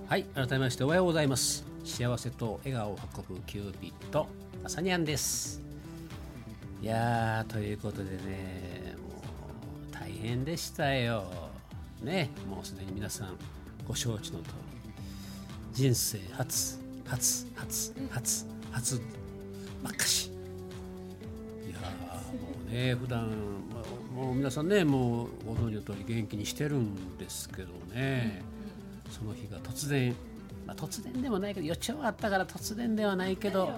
はい、改めましておはようございます。幸せと笑顔を運ぶキューピッドアサニャンです。いやー、ということでね、もう大変でしたよね。もうすでに皆さんご承知の通り、人生初ばっかし。いやー、もうね、普段もう皆さんね、もうご存知の通り元気にしてるんですけどね、その日が突然、突然でもないけど予兆があったから突然ではないけど、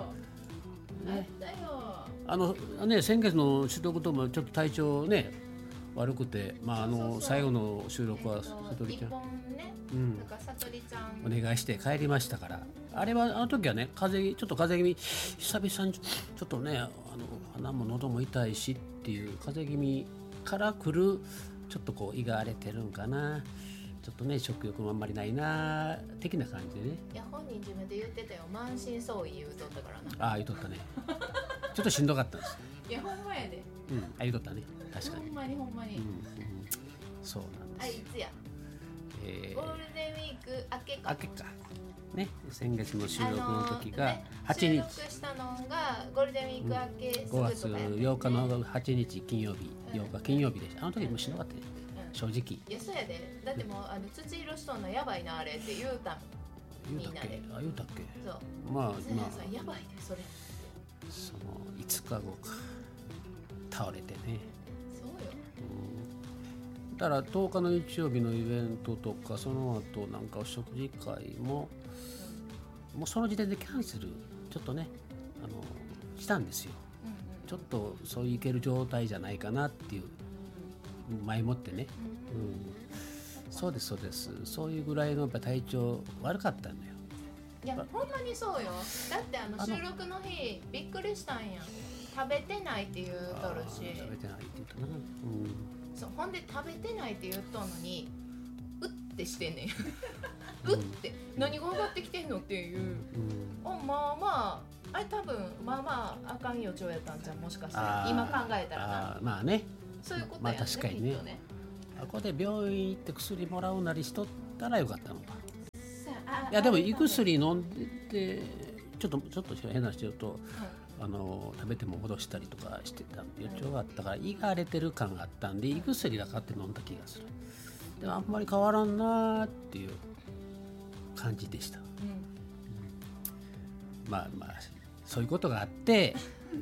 先月の収録ともちょっと体調ね悪くて、最後の収録はさとりちゃん、 だからさとりちゃんお願いして帰りましたから、あの時はねちょっと風邪気味、久々にちょっとね鼻も喉も痛いしっていう風邪気味から来る、ちょっとこう胃が荒れてるんかな、ちょっとね食欲もあんまりないな的な感じでね。 いや本人自分で言ってたよ、満身創痍言うとったからな。 言うとったねちょっとしんどかったんです。 いやほんまやで、 言うとったね、確かにほんまに、 そうなんです。 いつや、ゴールデンウィーク明けか明けかね、先月の収録の時が8日、 収録したのがゴールデンウィーク明けすぐとかやったよね、 5月8日の8日金曜日、8日金曜日でした。あの時もしんどかったね、正直。 いやそうやで、だってもう土色しとんのやばいなあれって言うたもん。 言うたっけ？言うたっけ？ そう。 そうやばいでそれ。 その5日後か、倒れてね。 そうよ。 だから10日の日曜日のイベントとか、その後なんかお食事会も、もうその時点でキャンセルちょっとねしたんですよ。ちょっとそういける状態じゃないかなっていう前もってね。そうです、そういうぐらいのやっぱ体調悪かったのよ。 いやほんまにそうよ。だって収録の日びっくりしたんや。食べてないって言うとるし。 食べてないって言うとな。 そう、ほんで食べてないって言うとんのにうってしてんねんうって何が上がってきてんのっていう、あれ多分あかん予兆やったんじゃん、もしかしたら今考えたらな。 まあね、 そういうことやね、 確かにね。ここで病院行って薬もらうなりしとったらよかったのか。いやでも胃薬飲んでてちょっと変な話言うと、食べても戻したりとかしてた予兆があったから、胃が荒れてる感があったんで胃薬がかかって飲んだ気がする。でもあんまり変わらんなっていう感じでした。そういうことがあって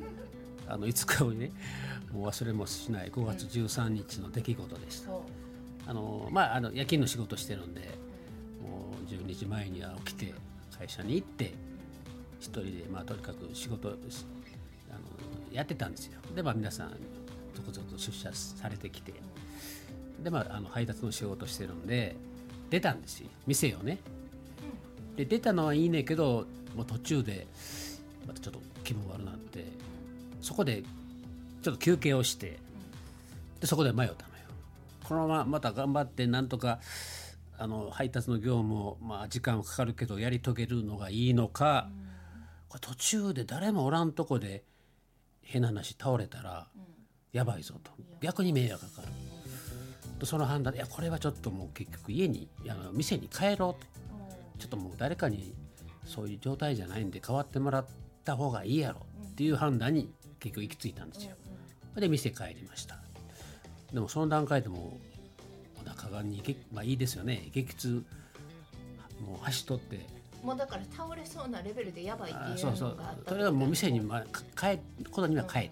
5日後にね、もう忘れもしない5月13日の出来事でした。夜勤の仕事してるんで、もう12時前には起きて会社に行って一人でとにかく仕事やってたんですよ。で皆さん続々と出社されてきて、で配達の仕事してるんで出たんですよ、店をね。で出たのはいいねんけど、もう途中でまたちょっと気分悪くなって、そこでちょっと休憩をして、でそこで迷ったのよ。このまままた頑張ってなんとか配達の業務を時間はかかるけどやり遂げるのがいいのか、これ途中で誰もおらんとこで変な話倒れたらやばいぞと、逆に迷惑かかると、その判断でこれはちょっともう結局店に帰ろうと、ちょっともう誰かにそういう状態じゃないんで代わってもらった方がいいやろっていう判断に結局行き着いたんですよ。で店帰りました。でもその段階でもお腹がいいですよね、激痛もう走っとって、 もうだから倒れそうなレベルでやばいっていうのがあった。 それはもう店に帰ることには帰って、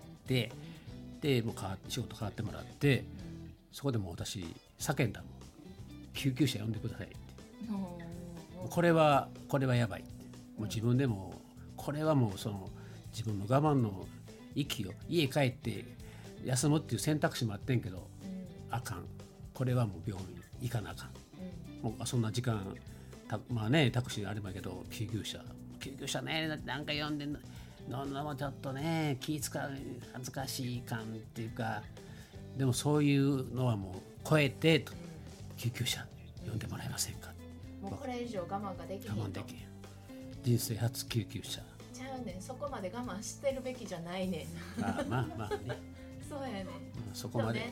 でもう仕事変わってもらって、そこでもう私叫んだもん、救急車呼んでくださいって。これはやばいって、もう自分でもこれはもう自分の我慢の息を、家帰って休むっていう選択肢もあってんけど、あかん、これはもう病院行かなあかん、もうそんな時間タクシーあればけど救急車ね、なんか呼んでんのもちょっとね気使う、恥ずかしい感っていうか、でもそういうのはもう超えて救急車呼んでもらえませんか。 もうこれ以上我慢ができへんと。 我慢できへん。人生初救急車。 ちゃうねん、そこまで我慢してるべきじゃないねん。 まあね。 そうやねん。 そこまで。 ね、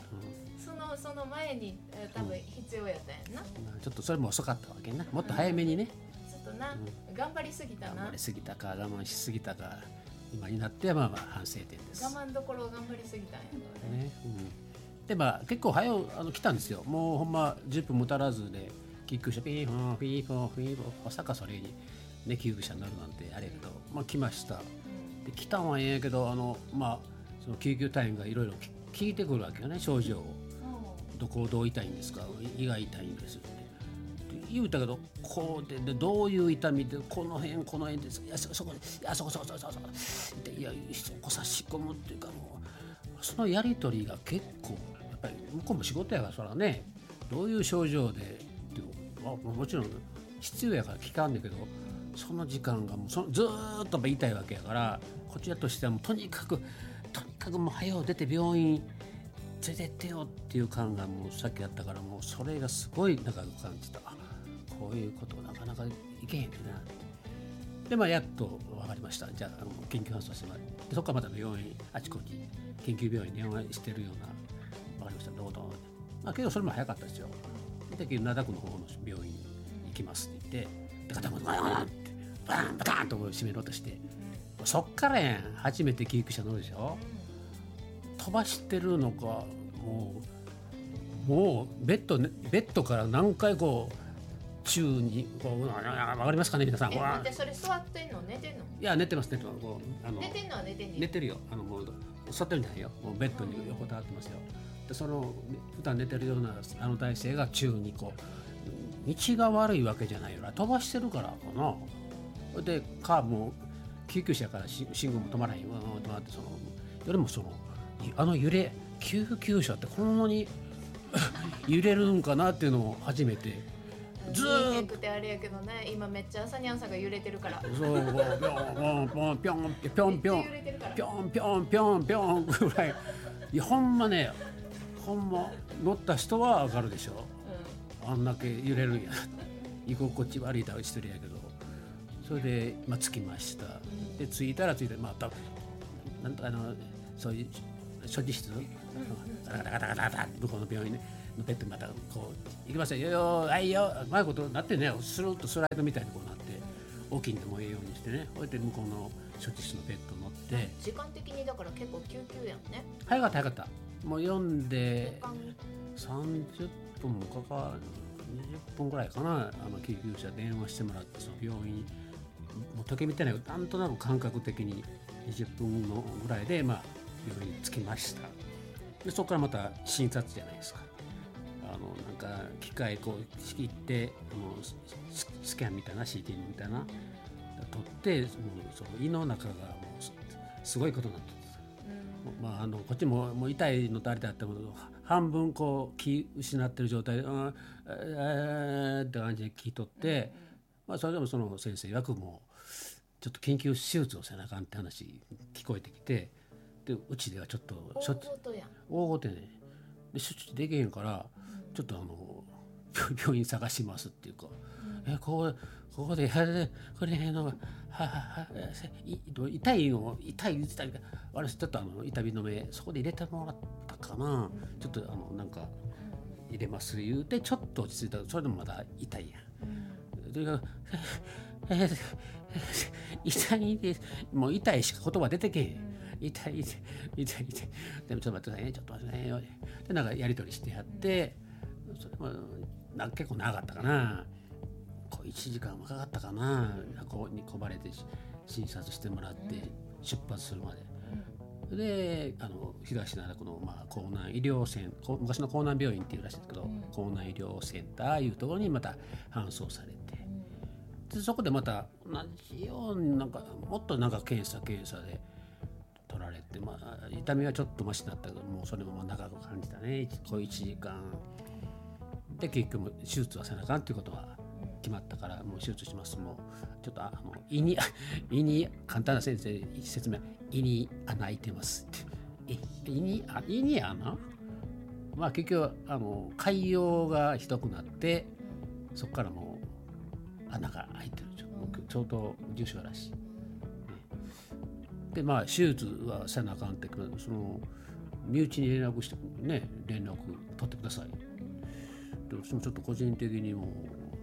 その前に多分必要やったんやんな。 ちょっとそれも遅かったわけな。もっと早めにね。 な、頑張りすぎたな。 頑張りすぎたか我慢しすぎたか今になってはまあ反省点です。 我慢どころを頑張りすぎたんやろね。 で結構早う来たんですよ。もうほんま10分もたらずで救急車ピーフォンピーフォンピーフォンまさかそれに、ね、救急車になるなんてあれやけど、来ました。で来たんはええんやけどその救急隊員がいろいろ聞いてくるわけよね、症状を。どこどう痛いんですか、胃が痛いんですって言うたけど、こうでどういう痛みでこの辺です、いやそこで、いやそこで、いやそこ差し込むっていうか、もうそのやり取りが結構やっぱり向こうも仕事やからそらね、どういう症状でってもちろん必要やから聞かんだけど、その時間がもうずーっと痛いわけやから、こちらとしてはもうとにかくもう早う出て病院連れてってよっていう感がもうさっきやったから、もうそれがすごい長く感じた。こういうことなかなかいけへんねんな。でやっと分かりました。じゃあ緊急搬送してもらって、そこからまた病院あちこち緊急病院に電話してるような、分かりましたどうぞ。けどそれも早かったですよ。で灘区の方の病院に行きますって言って、で肩もバーンバタンと閉めろとして、そっからやん初めて救急車乗るでしょ。飛ばしてるのか、もうベッドから何回こう宙にこう、分かりますかね皆さん。 待って、それ座ってんの寝てんの？ いや寝てます。寝てんのは寝てんねん。 寝てるよ。もう座ってるんじゃないよ。もうベッドに横たわってますよ。でその普段寝てるような体勢が宙にこう、道が悪いわけじゃないよな、飛ばしてるからかな。でカーブも救急車から信号も止まらへん、止まって、そのよりもその揺れ、救急車ってこんなに揺れるんかなっていうのを初めて。 ずーっとってあれやけどね、今めっちゃ朝にゃんさんが揺れてるから。 そう、ピョンピョンピョンピョンピョンピョンピョンぐらい。いやほんま乗った人は上がるでしょ。あんだけ揺れるんや。居心地悪いとしてるやけど、それで着きました。で着いたらなんとかそういう処置室、ガタガタガタガタ向こうの病院ね。ベッドにまたこう行きますよ、はいよ、うまいことなってね、スルッとスライドみたいにこうなって、大きいんでもええようにしてね、こうやって向こうの処置室のベッド乗って。 時間的にだから結構救急やんね。 早かった。もう読んで30分もかかる、20分ぐらいかな。救急車電話してもらって、その病院もう時計みたいな、なんとなく感覚的に20分のぐらいで病院に着きました。でそこからまた診察じゃないですか。なんか機械こう仕切ってスキャンみたいな CT みたいな取って、もうその胃の中がもうすごいことになってる。こっちも痛いのとあれだったけど、半分こう気失ってる状態でって感じで気取って、それでもその先生曰くもうちょっと緊急手術をせなあかんって話聞こえてきて、でうちではちょっと大ごとやね。で処置できへんから、ちょっと病院探しますっていうか、ここでこれ痛い私ちょっと痛み止めそこで入れてもらったかな、ちょっとなんか入れます言うて、ちょっと落ち着いた。それでもまだ痛いやん。それが痛いです、もう痛いしか言葉出てけへん。痛いでもちょっと待ってくださいね、ちょっと待ってくださいね。でなんかやり取りしてやって、それも結構長かったかな。1時間もかかったかな。ここに呼ばれて診察してもらって出発するまで。で東灘区の江南医療センター、昔の江南病院っていうらしいんですけど、江南医療センターいうところにまた搬送されて、でそこでまた同じようにもっと検査で取られて、痛みはちょっとマシになったけど、もうそれも長く感じたね。1時間で結局手術はせなあかんっていうことは決まったから、もう手術します。もうちょっと胃に簡単な説明、胃に穴開いてますって。胃に穴？結局潰瘍がひどくなって、そこからもう穴が開いてる。ちょうど重症らしい。で手術はせなあかんって言うけど、その身内に連絡してね、連絡取ってください。で私もちょっと個人的にも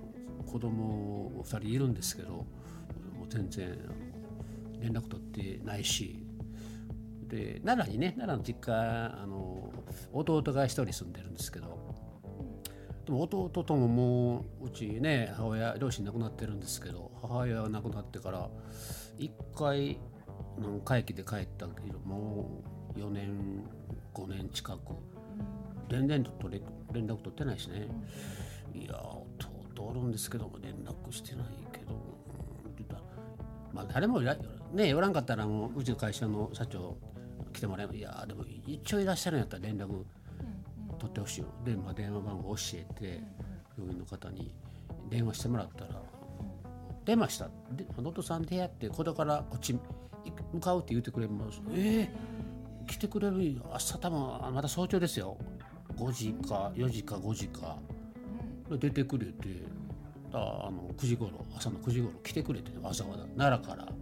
子供2人いるんですけど、もう全然連絡取ってないし、で奈良の実家弟が1人住んでるんですけど、でも弟とももううちね両親亡くなってるんですけど、母親が亡くなってから1回会期で帰ったけどもう4年5年近く連絡取ってないしね。いや弟おるんですけども連絡してないけど、まあ誰もねおらんかったらもううちの会社の社長来てもらえば、いやでも一応いらっしゃるんやったら連絡取ってほしいよ。で、電話番号教えて病院の方に電話してもらったら出ましたで能登さん出会ってこれからこっち向かうって言ってくれます。来てくれる朝多分また早朝ですよ、5時か4時か5時か出てくれて、9時頃朝の9時頃来てくれて、わざわざ奈良から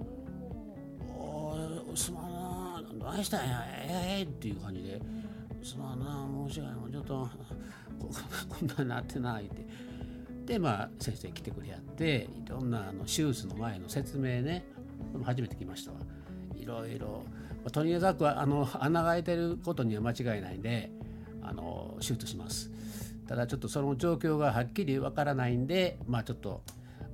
すまんな何したんやっていう感じで、すまんな申し訳ないちょっとこんなになってないってで、先生来てくれやっていろんな手術の前の説明ね初めて来ましたわ。いろいろとにかく穴が開いてることには間違いないんで手術します。ただちょっとその状況がはっきりわからないんで、ちょっと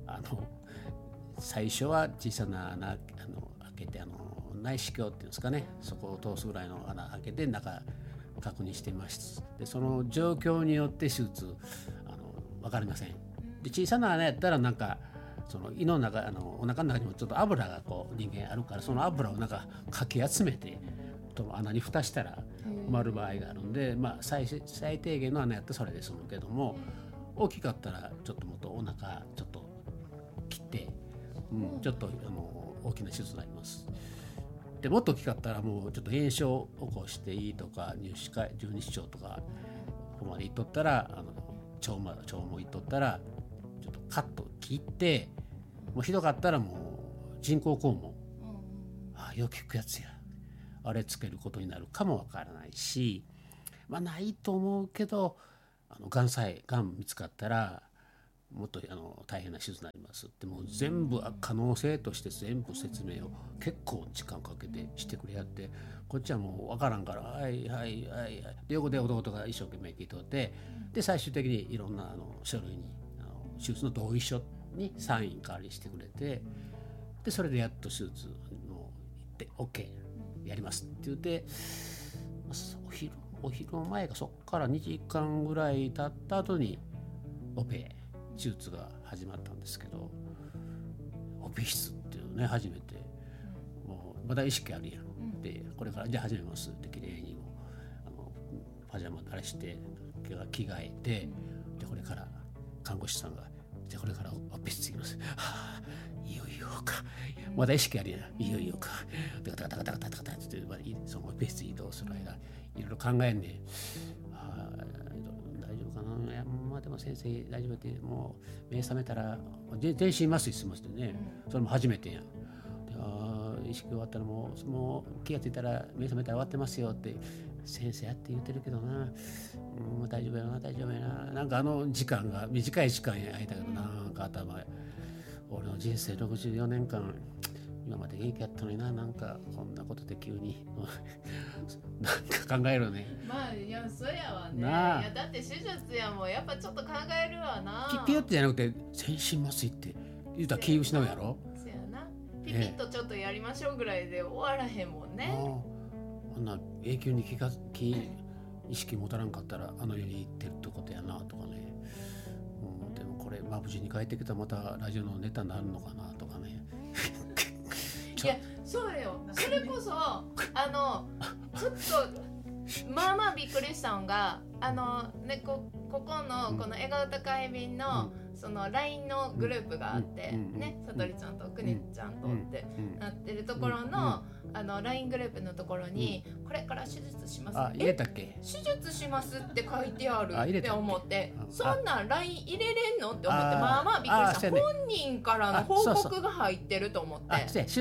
最初は小さな穴開けて内視鏡っていうんですかね、そこを通すぐらいの穴開けて中確認しています。でその状況によって手術分かりません。で小さな穴やったらその胃の中お腹の中にもちょっと油が人間あるから、その油をかき集めて穴に蓋したら埋まる場合があるんで、最低限の穴やったらそれで済むけども、大きかったらちょっともっとお腹ちょっと切って、ちょっと大きな手術になります。でもっと大きかったらもうちょっと炎症を起こしていいとか十二指腸とかここまでいっとったら腸もいっとったらちょっとカット切って、もうひどかったらもう人工肛門、よく聞くやつや、あれつけることになるかもわからないし、ないと思うけどがん見つかったらもっと大変な手術になりますって、もう全部可能性として全部説明を結構時間かけてしてくれやって、こっちはもう分からんからはいで横で弟が一生懸命聞いとって、で最終的にいろんな書類に手術の同意書にサイン代わりしてくれて、でそれでやっと手術の行って OK やりますって言って、お昼の前かそっから2時間ぐらい経った後にオペ手術が始まったんですけど、オペ室っていうね初めて、もうまだ意識あるやん、でこれからじゃあ始めますって綺麗にパジャマあれして着替えて、でこれから看護師さんがじゃあこれからオペ室行きます、いよいよか、まだ意識あるやん、いよいよか、でガタガタガタガタガタってそのオペ室移動する間いろいろ考えんね、大丈夫かな、いやでも先生大丈夫って、もう目覚めたら全身麻酔しますってね、それも初めてやん。で意識終わったらもう気がついたら目覚めたら終わってますよって先生やって言ってるけどな、大丈夫やな大丈夫やな、時間が短い時間や空いたけど俺の人生64年間今まで元気やったのにな、こんなことで急に考えるね。 いやそうやわね。いやだって手術やもんやっぱちょっと考えるわな。 ピュってじゃなくて全身麻酔って言うたら気失うやろ。 そうやな。ピピッとちょっとやりましょうぐらいで終わらへんもんね。 こんな永久に意識持たなかったら世に行ってるってことやなとかね。でもこれ無事に帰ってきたらまたラジオのネタになるのかなとかね。 いやそうよ、それこそちょっとびっくりしたのがここのこの笑顔高い便のその LINE のグループがあってね、さとりちゃんとくねちゃんとってなってるところのLINE グループのところにこれから手術します入れたっけ、 手術しますって書いてあるって思って、そんなん LINE 入れれんのって思ってびっくりした。本人からの報告が入ってると思って、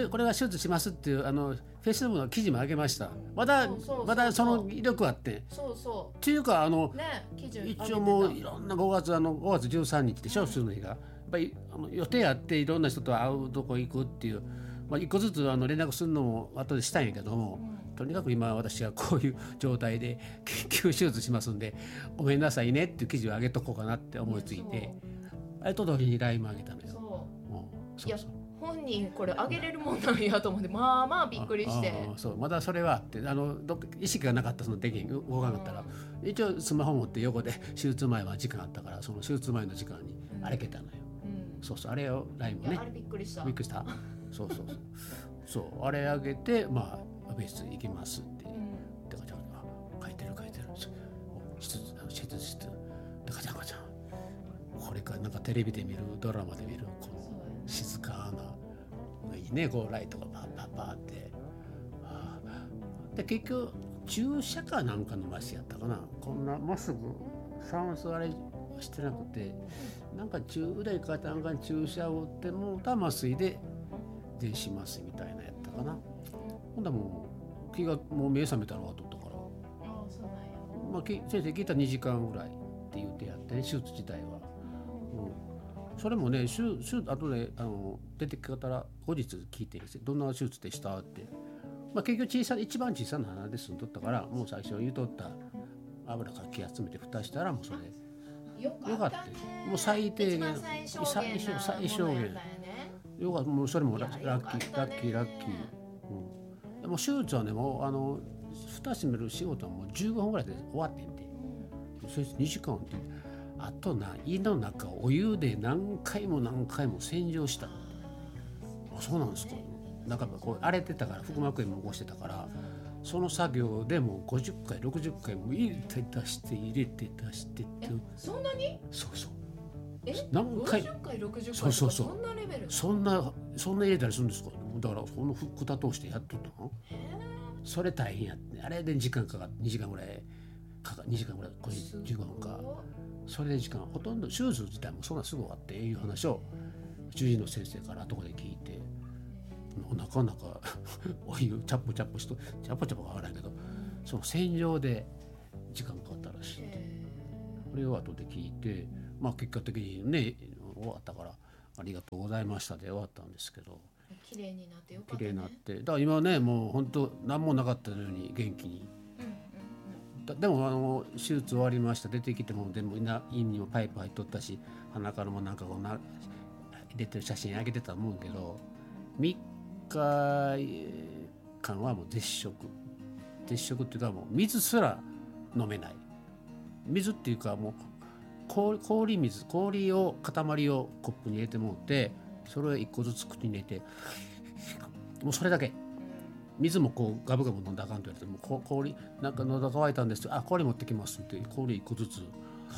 これは手術しますっていうFacebook の記事も上げました。まだその威力あってっていうか一応もういろんな5月13日でしょ、 少数の日がやっぱり予定あっていろんな人と会うとこ行くっていう、一個ずつ連絡するのも後でしたんやけども、とにかく今私はこういう状態で緊急手術しますんでごめんなさいねっていう記事を上げとこうかなって思いついて、あれと同時に LINE も上げたのよ。 そう本人これ上げれるもんなんやと思って、まあまあびっくりして。 そうまだそれはあって意識がなかった、そのできん動かなかったら、一応スマホ持って横で手術前は時間あったから、その手術前の時間にあれけたのよ。そうあれを LINE もね、 あれびっくりした。 そうあれ上げて、別室行きますってガチャ書いてる手術室ガチャガチャ、これからなんかテレビで見るドラマで見るこの静かな上にねこうライトがパッパッパーって、で結局注射かなんかの麻酔やったかな、こんなまっすぐ酸素あれしてなくて、なんか腕かなんかに注射を打っても麻酔で電子麻酔みたいなやったかな。ほんだもう気がもう目覚めたら終わっとったから、先生聞いたら2時間ぐらいって言ってやってね、手術自体は。それもね後で出てきたら後日聞いてどんな手術でしたって、結局一番小さな鼻で済んどったから、もう最初言うとった油かき集めて蓋したらもうそれよかった。もう最低限最小限よかった。もうそれもラッキー、でも手術はねもう蓋閉める仕事はもう15分ぐらいで終わってんで、それ2時間ってあと胃の中をお湯で何回も洗浄した。そうなんですか。なんかこう荒れてたから、腹膜炎も起こしてたから、その作業でもう50回60回も入れて出して入れて出してって。 そんなに？ そう何回50回60回そうそんなレベル？ そんな入れたりするんですか。だからこの蓋通してやっとったの。それ大変やって、あれで時間かかって2時間ぐらいこれ15分か。それで時間ほとんど、手術自体もそんなすぐ終わっていう話を主治医の先生から後で聞いて、なかなかお湯チャポチャポがわからないけど、その洗浄で時間かかったらしい。これを後で聞いて、結果的にね終わったからありがとうございましたで終わったんですけど、 綺麗になってよかったね。 綺麗になって、だから今ねもう本当何もなかったのに元気に。でも手術終わりました、出てきてもでも胃にもパイプ入っとったし、鼻からもなんか入れてる写真あげてたと思うけど、3日間はもう絶食っていうか、もう水すら飲めない。水っていうかもう氷を塊をコップに入れてもって、それを1個ずつ口に入れてもうそれだけ。水もこうガブガブ飲んだらあかんと言われて、もう氷なんか喉乾いたんですよ、氷持ってきますって氷1個ずつも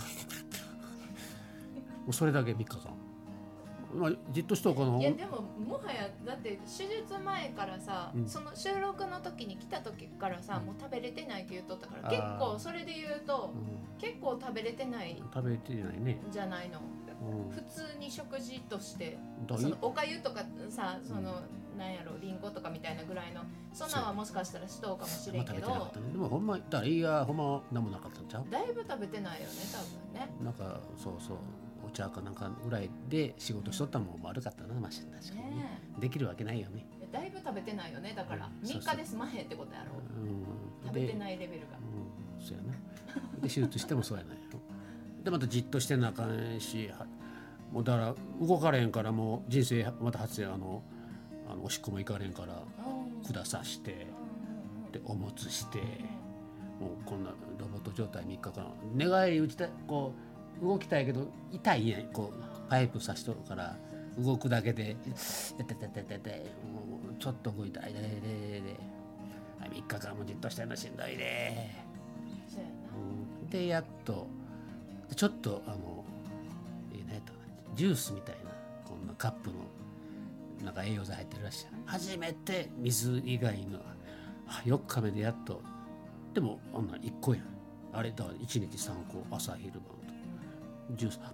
うそれだけ3日間、じっとしとうかな。 いやでももはやだって手術前からさ、その収録の時に来た時からさ、もう食べれてないって言っとったから、結構それで言うと、結構食べれてないねじゃないの。普通に食事としてそのおかゆとかさ、そのなんやろリンゴとかみたいなぐらいの、そんなんはもしかしたらしとうかもしれんけど、 でもほんまだから胃がほんま何もなかったんちゃう。 だいぶ食べてないよね多分ね。 なんかそうお茶かなんかぐらいで仕事しとったのも悪かったな、マシン確かにね。できるわけないよね。 だいぶ食べてないよね。だから3日で済まへんってことやろ。食べてないレベルが。 そうやな。で手術してもそうやない。でまたじっとしてなあかんし、もうだから動かれへんから、もう人生また初やおしっこも行かれんから管さしてでおむつして、もうこんなロボット状態3日間寝返り打ちたい、こう動きたいけど痛いやん、こうパイプ刺しとるから動くだけでちょっと動いたいで3日間もじっとしてんのしんどいで、でやっとちょっとジュースみたいなこんなカップのなんか栄養剤入ってるらしい。初めて水以外の4日目でやっと。でもあんな1個やんあれだから、1日3個朝昼晩とジュース。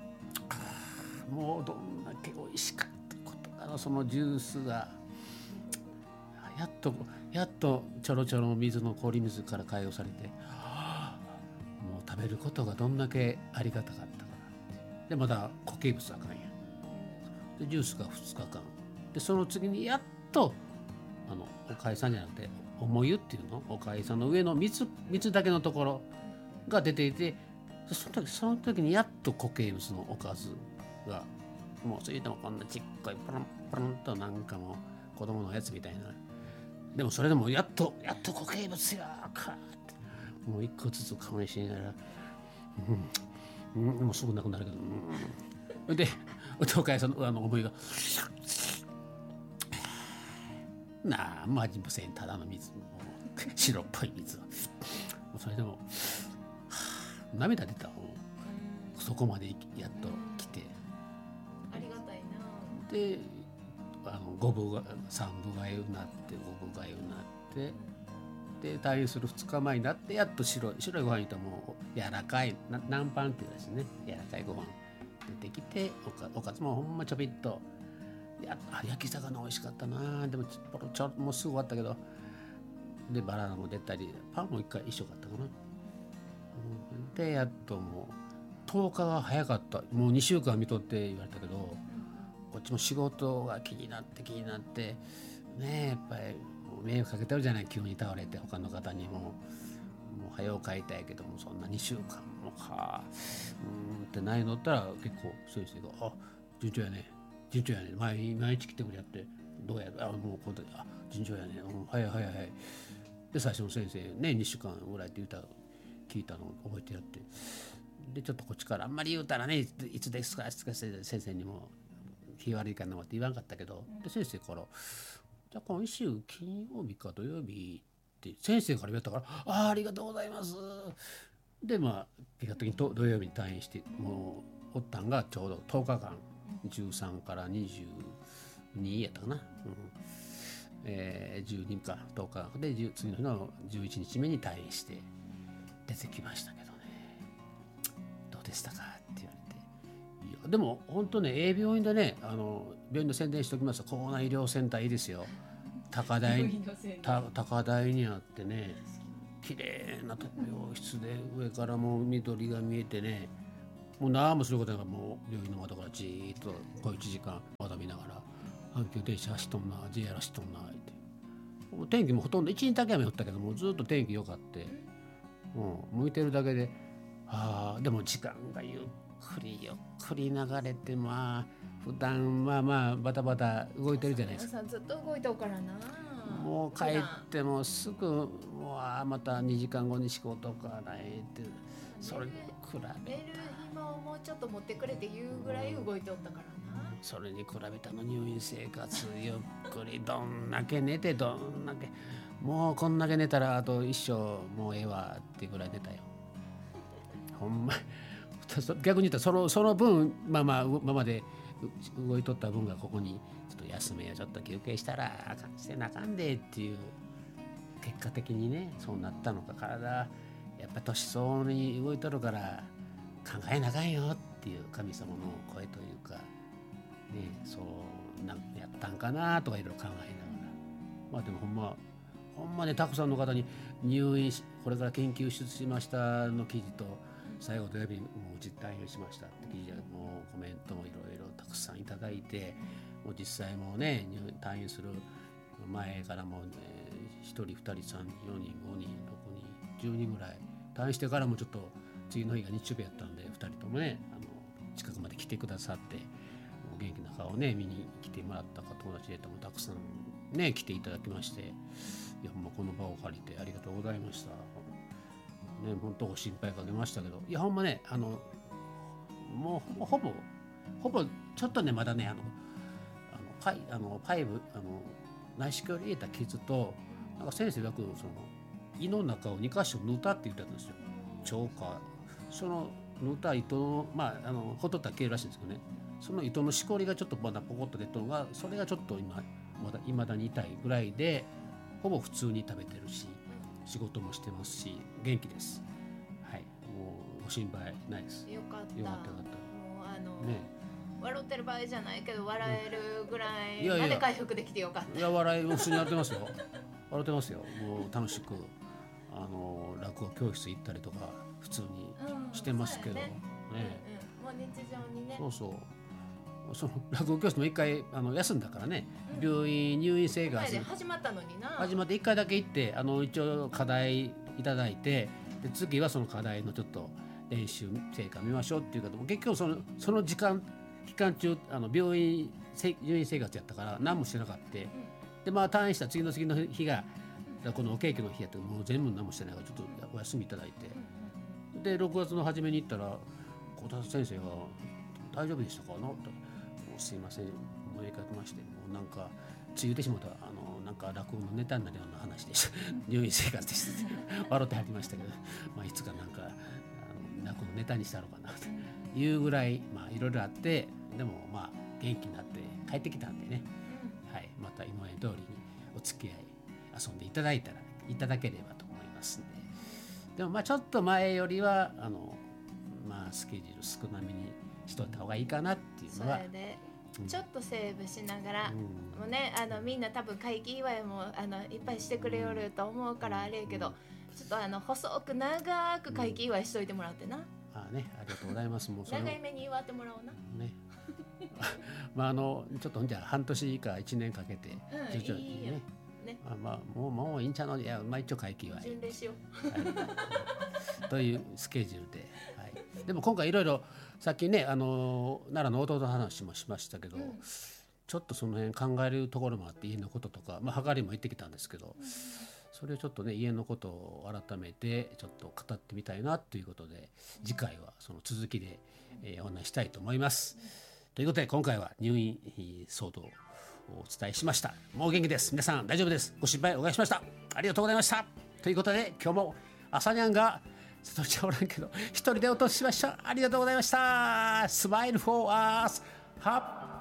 もうどんだけ美味しかったことだろう、そのジュースが。やっとちょろちょろ水の氷水から解放されて、もう食べることがどんだけありがたかったかな。 でまだ固形物あかんやでジュースが2日間でその次にやっとおかゆさんじゃなくて重湯っていうのおかゆさんの上の水だけのところが出ていてその時にやっと固形物のおかずがもうそれでもこんなちっこいパランパランとなんかもう子供のやつみたいなでもそれでもやっと固形物やかってもう一個ずつ顔にしながらもうすぐなくなるけどでおかゆさんの思いがなあマジ無せんただの水もう白っぽい水もうそれでも涙出たそこまでやっと来てありがたいなで5分が3分がゆになって5分がゆになってで退院する2日前になってやっと白いご飯ともう柔らかい南パンっていうですね柔らかいご飯出てきておかずもほんまちょびっと焼き魚美味しかったなでももうすぐ終わったけどでバナナも出たりパンも1回一緒かったかな、でやっともう10日が早かったもう2週間見とって言われたけどこっちも仕事が気になってねやっぱりもう迷惑かけてるじゃない急に倒れて他の方にもう早う帰りたいけどもそんな2週間もかってないのったら結構先生が順調やね毎日来てくれやってどうやもうこう順調やね早いで最初の先生ね2週間ぐらいって聞いたのを覚えてやってでちょっとこっちからあんまり言うたらねいつですか先生にも気悪いかなって言わんかったけどで先生からじゃあ今週金曜日か土曜日って先生から言われたからありがとうございますで結果的に土曜日に退院してもうおったんがちょうど10日間13から22やったかな、12か10日で次の日の11日目に退院して出てきましたけどねどうでしたかって言われていやでも本当ね病院でね病院の宣伝しておきますとコロナ医療センターいいですよ高台にあってね綺麗な病室で上からもう緑が見えてねもう何もすることながらもう病院の窓からじーっと小1時間窓見ながら阪急電車走っとんな JR 走っとんなって天気もほとんど1日だけ雨降ったけどもずっと天気良かって向いてるだけででも時間がゆっくり流れて普段バタバタ動いてるじゃないですかずっと動いておからなもう帰ってもすぐまた2時間後に仕事からないってそれに比べた寝る暇をもうちょっと持ってくれて言うぐらい動いておったからなそれに比べたの入院生活ゆっくりどんだけ寝てどんだけもうこんだけ寝たらあと一生もうええわってぐらい寝たよほんま逆に言ったらその分今まで動いとった分がここにちょっと休めよちょっと休憩したらしてなあかんでっていう結果的にねそうなったのか体やっぱ年相応に動いとるから考えなあかんよっていう神様の声というかねそうやったんかなとかいろいろ考えながらでもほんまねたくさんの方に入院これから研究出しましたの記事と最後土曜日もう実退院しましたって記事でもうコメントもいろいろたくさんいただいてもう実際もね退院する前からもう、1人2人3人4人5人6人10人ぐらい退院してからもちょっと次の日が日曜日やったんで2人ともね近くまで来てくださって元気な顔をね見に来てもらったか友達でもたくさんね来ていただきましてこの場を借りてありがとうございました。ね、本当心配かけましたけどほんまねもうほぼちょっとねまだねパイブ内視鏡に入れた傷となんか先生が胃の中を2箇所縫ったって言ってたんですよ腸かその縫った糸のほとったら消えるらしいんですけどねその糸のしこりがちょっとまだポコッと出たのがそれがちょっと未だに痛いぐらいでほぼ普通に食べてるし仕事もしてますし元気です。はい、もうご心配ないです。 よかった。 もうね、笑ってる場合じゃないけど笑えるぐらいまで回復できてよかった。 笑い普通に笑ってますよ。笑ってますよ。もう楽しく落語教室行ったりとか普通にしてますけど、ね。 日常にね。 そうそう、その落語教室も1回休んだからね、病院入院生活始まったのにな。 始まって1回だけ行って一応課題いただいて、で次はその課題のちょっと練習成果見ましょうっていうか、結局その期間中病院入院生活やったから何もしてなかった、でまあ退院した次の日がこのお稽古の日やって、もう全部何もしてないからちょっとお休みいただいて、で6月の初めに行ったら小田先生が「大丈夫でしたか?」なと「すいません、もうええかけまして、もうなんかついてしまったなんか落語のネタになるような話でした入院生活でした笑ってはりましたけど、まあ、いつかなんか落語のネタにしたのかなというぐらい、まあいろいろあって、でもまあ元気になって帰ってきたんでね、はい、また今まで通りにお付き合い遊んでいただければと思いますんで、でもまあちょっと前よりはまあスケジュール少なめにしといた方がいいかなっていうのは。 それでちょっとセーブしながら、もうねみんな多分会期祝いもいっぱいしてくれよると思うからあれやけど、ちょっと細く長く会期祝いしといてもらってな。 ありがとうございます。もう長い目に祝ってもらおうな。 ね。まあちょっとじゃあ半年か1年かけて徐々にね。ね、まあもういいんちゃうの、いやまあ一応会期祝い。 巡礼しよう。というスケジュールで、はい。でも今回いろいろさっきね奈良の弟の話もしましたけど、ちょっとその辺考えるところもあって、家のこととか、まあはがりも行ってきたんですけど、それをちょっとね家のことを改めてちょっと語ってみたいなということで、次回はその続きで、お話したいと思います。ということで今回は入院騒動をお伝えしました。もう元気です。皆さん大丈夫です。ご心配お願いしました。ありがとうございました。ということで今日も朝にゃんがそっちはおらんけど一人でお通ししました。ありがとうございました。スマイルフォーアース。